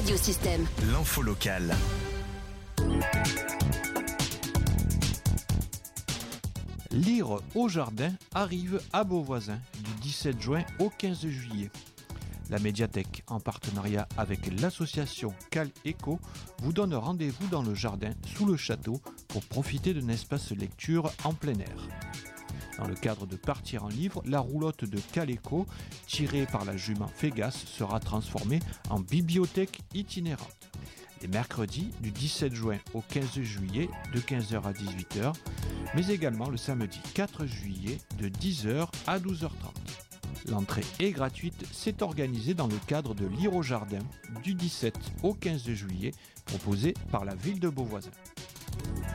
Radiosystème. L'info locale. Lire au jardin arrive à Beauvoisin du 17 juin au 15 juillet. La médiathèque, en partenariat avec l'association Cal Eco, vous donne rendez-vous dans le jardin sous le château pour profiter d'un espace lecture en plein air. Dans le cadre de Partir en livre, la roulotte de Cal Eco, tirée par la jument Fégas, sera transformée en bibliothèque itinérante. Les mercredis du 17 juin au 15 juillet de 15h à 18h, mais également le samedi 4 juillet de 10h à 12h30. L'entrée est gratuite, c'est organisé dans le cadre de Lire au jardin du 17 au 15 juillet, proposé par la ville de Beauvoisin.